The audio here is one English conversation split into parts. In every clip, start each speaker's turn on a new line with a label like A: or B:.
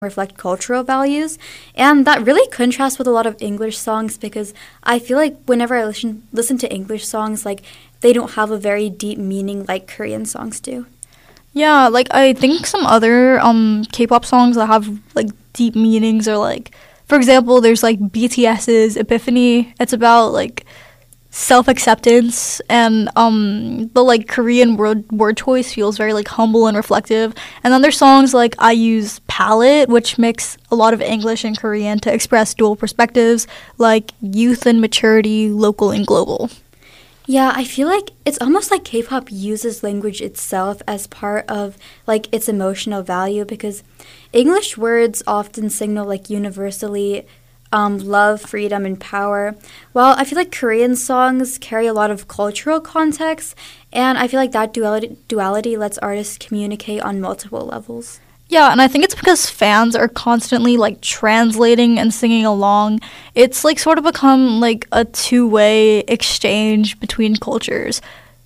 A: reflect cultural values. And that really contrasts with a lot of English songs because I feel like whenever I listen to English songs, like they don't have a very deep meaning like Korean songs do.
B: Yeah, like I think some other K-pop songs that have like deep meanings are like, for example, there's like BTS's Epiphany. It's about like self-acceptance, and the like Korean word choice feels very like humble and reflective. And then there's songs like I Use Palette, which mix a lot of English and Korean to express dual perspectives like youth and maturity, local and global.
A: Yeah, I feel like it's almost like K-pop uses language itself as part of like its emotional value because English words often signal like universally love, freedom, and power. While I feel like Korean songs carry a lot of cultural context, and I feel like that duality lets artists communicate on multiple levels.
B: Yeah, and I think it's because fans are constantly like translating and singing along. It's like sort of become like a two-way exchange between cultures.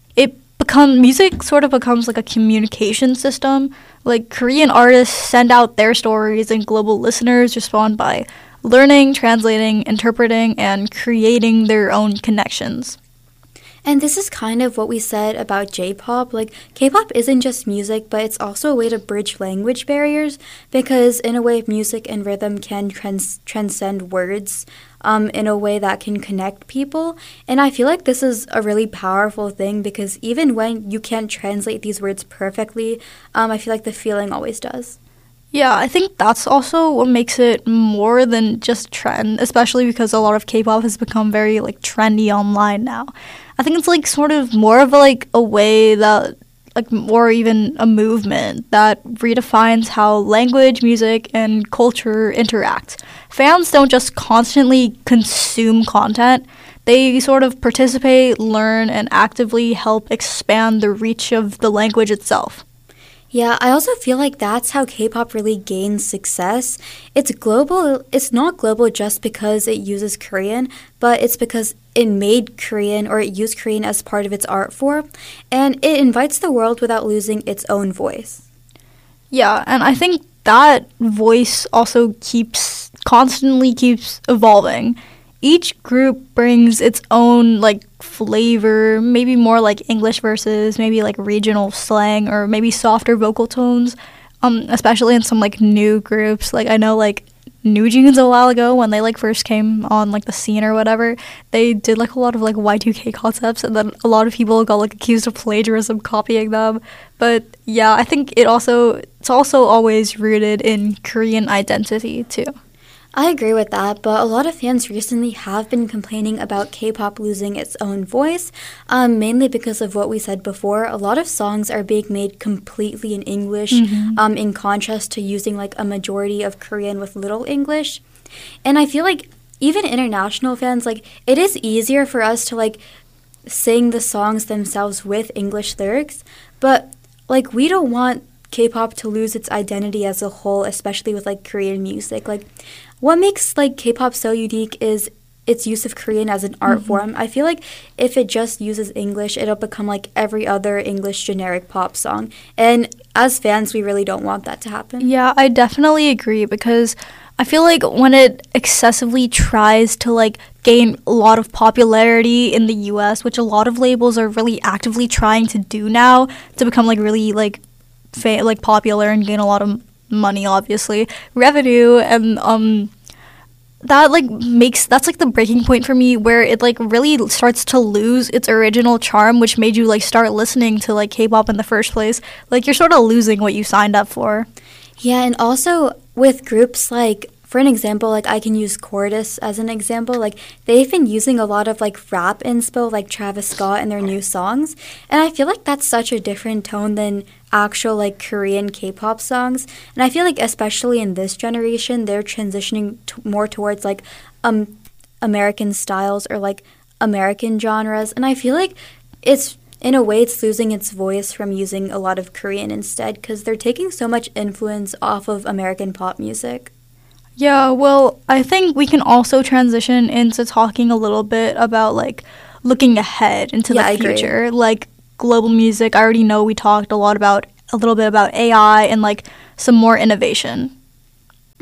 B: Music sort of becomes like a communication system. Like Korean artists send out their stories and global listeners respond by learning, translating, interpreting, and creating their own connections.
A: And this is kind of what we said about J-pop. Like, K-pop isn't just music, but it's also a way to bridge language barriers because, in a way, music and rhythm can transcend words in a way that can connect people. And I feel like this is a really powerful thing because even when you can't translate these words perfectly, I feel like the feeling always does.
B: Yeah, I think that's also what makes it more than just trend, especially because a lot of K-pop has become very like trendy online now. I think it's like sort of more of like a way that like or even a movement that redefines how language, music, and culture interact. Fans don't just constantly consume content. They sort of participate, learn, and actively help expand the reach of the language itself.
A: Yeah, I also feel like that's how K-pop really gains success. It's global. It's not global just because it uses Korean, but it's because it made Korean or it used Korean as part of its art form, and it invites the world without losing its own voice.
B: Yeah, and I think that voice also constantly keeps evolving. Each group brings its own like flavor, maybe more like English verses, maybe like regional slang, or maybe softer vocal tones. Especially in some like new groups. Like I know like New Jeans a while ago when they like first came on like the scene or whatever, they did like a lot of like Y2K concepts, and then a lot of people got like accused of plagiarism copying them. But yeah, I think it's also always rooted in Korean identity too.
A: I agree with that, but a lot of fans recently have been complaining about K-pop losing its own voice, mainly because of what we said before. A lot of songs are being made completely in English, in contrast to using like a majority of Korean with little English. And I feel like even international fans, like it is easier for us to like sing the songs themselves with English lyrics, but like we don't want K-pop to lose its identity as a whole, especially with like Korean music. Like what makes like K-pop so unique is its use of Korean as an art form. I feel like if it just uses English, it'll become like every other English generic pop song. And as fans, we really don't want that to happen.
B: Yeah, I definitely agree because I feel like when it excessively tries to like gain a lot of popularity in the US, which a lot of labels are really actively trying to do now to become like really like popular and gain a lot of money, obviously, revenue, and that's like the breaking point for me where it like really starts to lose its original charm, which made you like start listening to like K-pop in the first place. Like you're sort of losing what you signed up for.
A: Yeah, and also with groups like, for an example, like I can use Cordis as an example. Like they've been using a lot of like rap inspo, like Travis Scott in their new songs, and I feel like that's such a different tone than actual like Korean K-pop songs. And I feel like especially in this generation, they're transitioning more towards like American styles or like American genres, and I feel like it's in a way it's losing its voice from using a lot of Korean instead because they're taking so much influence off of American pop music.
B: Yeah, well, I think we can also transition into talking a little bit about like looking ahead into the future. Like global music, I already know we talked a little bit about AI and like some more innovation.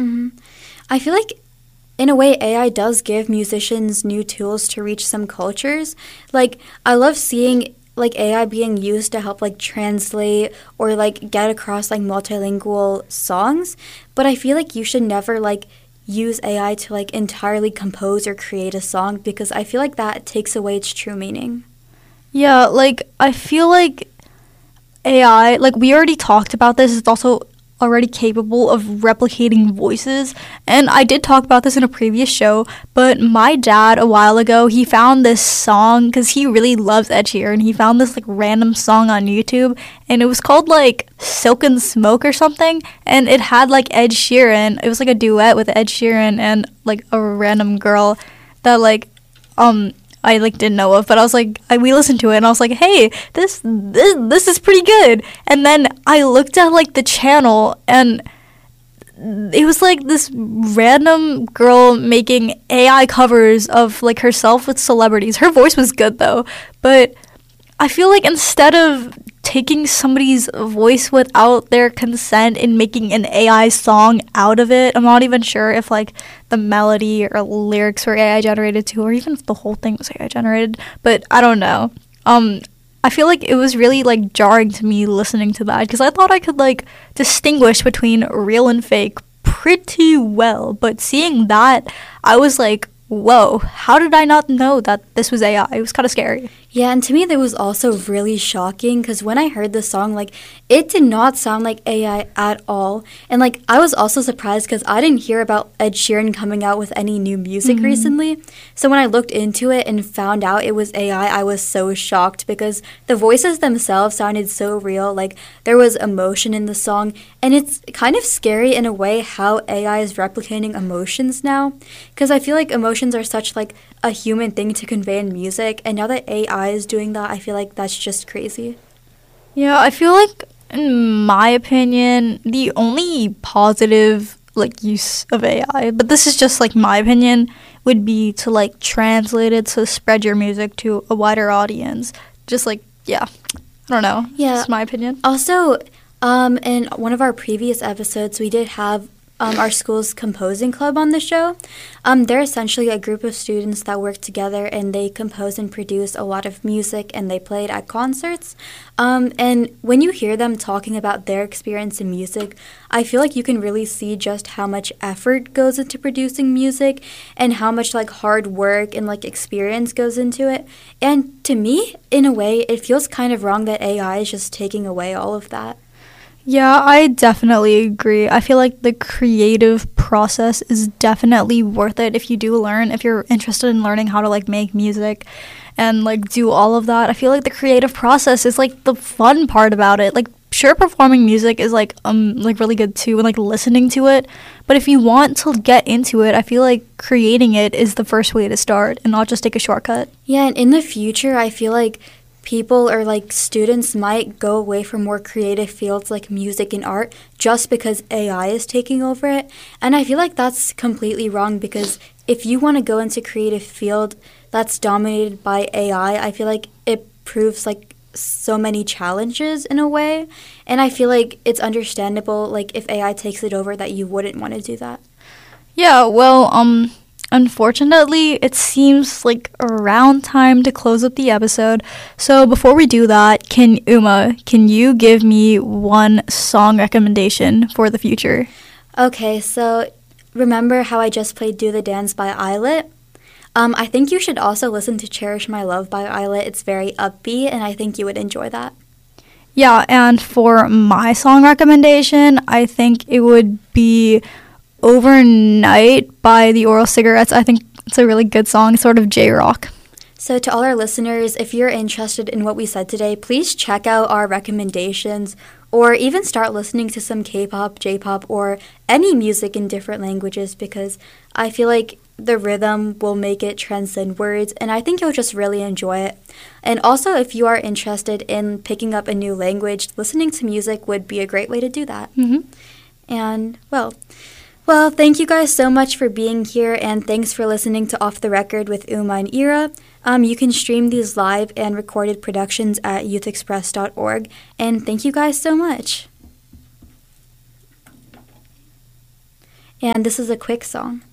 A: I feel like in a way, AI does give musicians new tools to reach some cultures. Like, I love seeing like AI being used to help like translate or like get across like multilingual songs, but I feel like you should never like use AI to like entirely compose or create a song because I feel like that takes away its true meaning.
B: Yeah, like I feel like AI, like we already talked about this, it's also already capable of replicating voices. And I did talk about this in a previous show, but my dad a while ago, he found this song because he really loves Ed Sheeran. He found this like random song on YouTube and it was called like Silk and Smoke or something. And it had like Ed Sheeran. It was like a duet with Ed Sheeran and like a random girl that like I like didn't know of, but I was like, we listened to it, and I was like, hey, this is pretty good. And then I looked at like the channel, and it was like this random girl making AI covers of like herself with celebrities. Her voice was good though, but I feel like instead of taking somebody's voice without their consent and making an AI song out of it, I'm not even sure if like the melody or lyrics were AI generated too, or even if the whole thing was AI generated, but I don't know. I feel like it was really like jarring to me listening to that because I thought I could like distinguish between real and fake pretty well, but seeing that I was like, whoa, how did I not know that this was AI? It was kind of scary.
A: Yeah, and to me that was also really shocking because when I heard the song, like, it did not sound like AI at all. And, like, I was also surprised because I didn't hear about Ed Sheeran coming out with any new music recently. So when I looked into it and found out it was AI, I was so shocked because the voices themselves sounded so real. Like, there was emotion in the song. And it's kind of scary in a way how AI is replicating emotions now. Because I feel like emotions are such, like, a human thing to convey in music, and now that AI is doing that, I feel like that's just crazy.
B: Yeah, I feel like, in my opinion, the only positive like use of AI, but this is just like my opinion, would be to like translate it to spread your music to a wider audience. Just like, yeah, I don't know.
A: Yeah,
B: that's my opinion.
A: Also, in one of our previous episodes, we did have our school's composing club on the show. They're essentially a group of students that work together and they compose and produce a lot of music and they play it at concerts. And when you hear them talking about their experience in music, I feel like you can really see just how much effort goes into producing music and how much like hard work and like experience goes into it. And to me, in a way, it feels kind of wrong that AI is just taking away all of that.
B: Yeah, I definitely agree. I feel like the creative process is definitely worth it if you do learn, if you're interested in learning how to like make music and like do all of that. I feel like the creative process is like the fun part about it. Like sure, performing music is like really good too and like listening to it, but if you want to get into it, I feel like creating it is the first way to start and not just take a shortcut.
A: Yeah, and in the future, I feel like people or like students might go away from more creative fields like music and art just because AI is taking over it. And I feel like that's completely wrong because if you want to go into creative field that's dominated by AI, I feel like it proves like so many challenges in a way. And I feel like it's understandable like if AI takes it over that you wouldn't want to do that.
B: Yeah, well, unfortunately, it seems like around time to close up the episode. So before we do that, can you give me one song recommendation for the future?
A: Okay, so remember how I just played Do the Dance by Islet? I think you should also listen to Cherish My Love by Islet. It's very upbeat, and I think you would enjoy that.
B: Yeah, and for my song recommendation, I think it would be Overnight by the Oral Cigarettes. I think it's a really good song, sort of J-rock.
A: So to all our listeners, if you're interested in what we said today, please check out our recommendations or even start listening to some K-pop, J-pop, or any music in different languages because I feel like the rhythm will make it transcend words, and I think you'll just really enjoy it. And also, if you are interested in picking up a new language, listening to music would be a great way to do that.
B: Mm-hmm.
A: And, well, thank you guys so much for being here, and thanks for listening to Off the Record with Uma and Ira. You can stream these live and recorded productions at youthexpress.org, and thank you guys so much. and this is a quick song.